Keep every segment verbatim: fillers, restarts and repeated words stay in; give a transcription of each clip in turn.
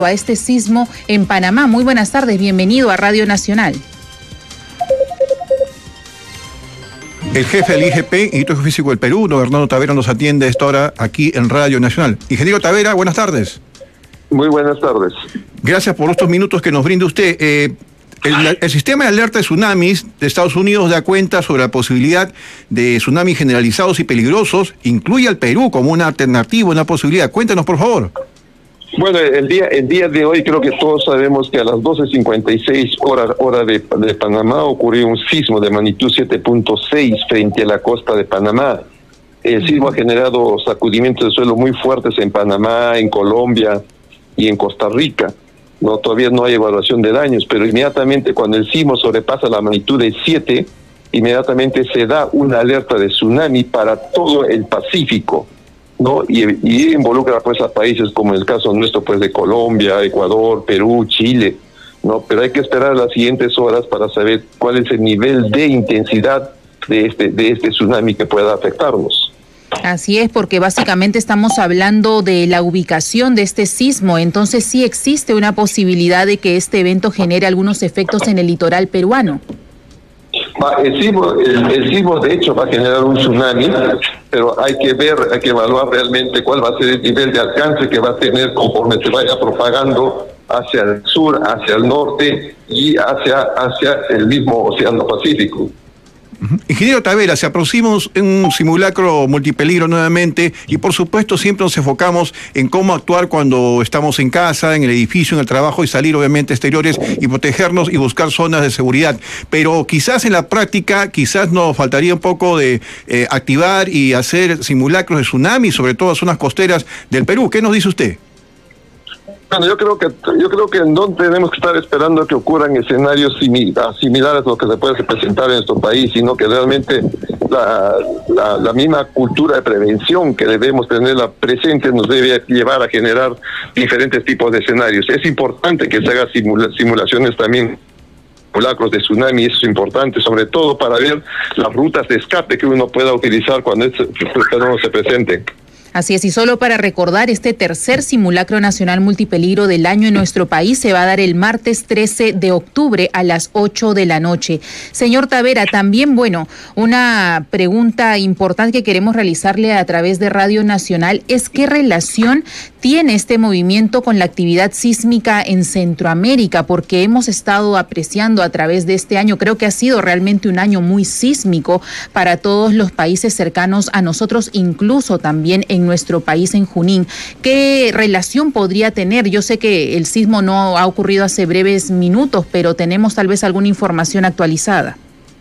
a este sismo en Panamá. Muy buenas tardes, bienvenido a Radio Nacional. El jefe del I G P, Instituto Geofísico del Perú, don Hernando Tavera, nos atiende a esta hora aquí en Radio Nacional. Ingeniero Tavera, buenas tardes. Muy buenas tardes. Gracias por estos minutos que nos brinda usted. Eh, el, el sistema de alerta de tsunamis de Estados Unidos da cuenta sobre la posibilidad de tsunamis generalizados y peligrosos. Incluye al Perú como una alternativa, una posibilidad. Cuéntanos, por favor. Bueno, el día el día de hoy creo que todos sabemos que a las doce cincuenta y seis horas hora de, de Panamá ocurrió un sismo de magnitud siete punto seis frente a la costa de Panamá. El sismo ha generado sacudimientos de suelo muy fuertes en Panamá, en Colombia y en Costa Rica. No, todavía no hay evaluación de daños, pero inmediatamente cuando el sismo sobrepasa la magnitud de siete, inmediatamente se da una alerta de tsunami para todo el Pacífico, ¿no? Y, y involucra pues a países como el caso nuestro pues de Colombia, Ecuador, Perú, Chile, ¿no? Pero hay que esperar las siguientes horas para saber cuál es el nivel de intensidad de este de este tsunami que pueda afectarnos. Así es, porque básicamente estamos hablando de la ubicación de este sismo, entonces sí existe una posibilidad de que este evento genere algunos efectos en el litoral peruano. El sismo, el, el sismo de hecho va a generar un tsunami, pero hay que ver, hay que evaluar realmente cuál va a ser el nivel de alcance que va a tener conforme se vaya propagando hacia el sur, hacia el norte y hacia, hacia el mismo Océano Pacífico. Uh-huh. Ingeniero Tavera, se aproximamos en un simulacro multipeligro nuevamente y por supuesto siempre nos enfocamos en cómo actuar cuando estamos en casa, en el edificio, en el trabajo y salir obviamente a exteriores y protegernos y buscar zonas de seguridad. Pero quizás en la práctica, quizás nos faltaría un poco de eh, activar y hacer simulacros de tsunami, sobre todo en zonas costeras del Perú. ¿Qué nos dice usted? Bueno, yo creo que yo creo que no tenemos que estar esperando que ocurran escenarios similares, similares a lo que se puede presentar en nuestro país, sino que realmente la, la, la misma cultura de prevención que debemos tenerla presente nos debe llevar a generar diferentes tipos de escenarios. Es importante que se hagan simula, simulaciones también, simulacros de tsunami, eso es importante, sobre todo para ver las rutas de escape que uno pueda utilizar cuando este fenómeno se presente. Así es, y solo para recordar, este tercer simulacro nacional multipeligro del año en nuestro país se va a dar el martes trece de octubre a las ocho de la noche. Señor Tavera, también, bueno, una pregunta importante que queremos realizarle a través de Radio Nacional es ¿qué relación tiene este movimiento con la actividad sísmica en Centroamérica? Porque hemos estado apreciando a través de este año, creo que ha sido realmente un año muy sísmico para todos los países cercanos a nosotros, incluso también en nuestro país, en Junín. ¿Qué relación podría tener? Yo sé que el sismo no ha ocurrido hace breves minutos, pero tenemos tal vez alguna información actualizada.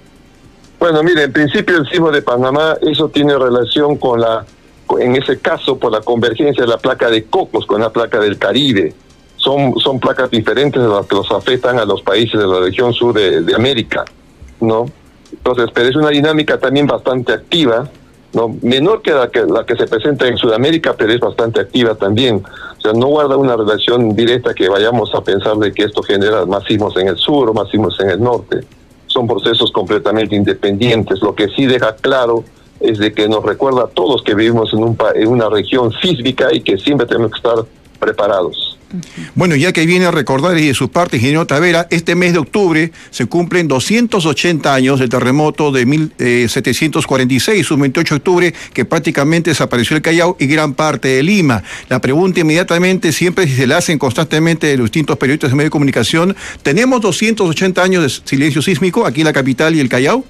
Bueno, mire, en principio el sismo de Panamá, eso tiene relación con la, en ese caso, por la convergencia de la placa de Cocos con la placa del Caribe. Son, son placas diferentes de las que los afectan a los países de la región sur de, de América, ¿no? Entonces, pero es una dinámica también bastante activa, no menor que la que la que se presenta en Sudamérica, pero es bastante activa también. O sea, no guarda una relación directa que vayamos a pensar de que esto genera más sismos en el sur o más sismos en el norte. Son procesos completamente independientes. Lo que sí deja claro es de que nos recuerda a todos que vivimos en, un, en una región sísmica y que siempre tenemos que estar preparados. Bueno, ya que viene a recordar y de su parte, ingeniero Tavera, este mes de octubre se cumplen doscientos ochenta años del terremoto de mil setecientos cuarenta y seis, un veintiocho de octubre, que prácticamente desapareció el Callao y gran parte de Lima. La pregunta inmediatamente, siempre si se la hacen constantemente de los distintos periodistas de medios de comunicación, ¿tenemos doscientos ochenta años de silencio sísmico aquí en la capital y el Callao?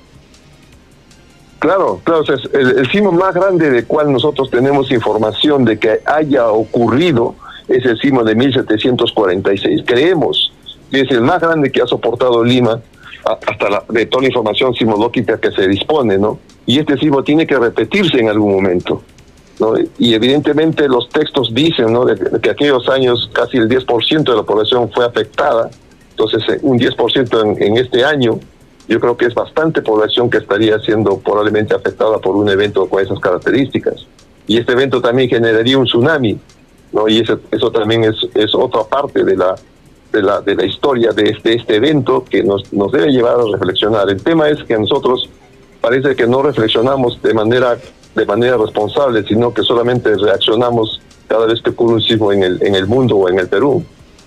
Claro, claro, o sea, el, el sismo más grande del cual nosotros tenemos información de que haya ocurrido es el sismo de mil setecientos cuarenta y seis. Creemos que es el más grande que ha soportado Lima hasta la, de toda la información sismológica que se dispone, ¿no? Y este sismo tiene que repetirse en algún momento, ¿no? Y evidentemente los textos dicen, ¿no?, de, de que aquellos años casi el diez por ciento de la población fue afectada. Entonces, un diez por ciento en, en este año, yo creo que es bastante población que estaría siendo probablemente afectada por un evento con esas características. Y este evento también generaría un tsunami, ¿no? Y eso, eso también es, es otra parte de la, de la, de la historia de este, este evento que nos, nos debe llevar a reflexionar. El tema es que nosotros parece que no reflexionamos de manera, de manera responsable, sino que solamente reaccionamos cada vez que ocurre un sismo en el, en el mundo o en el Perú.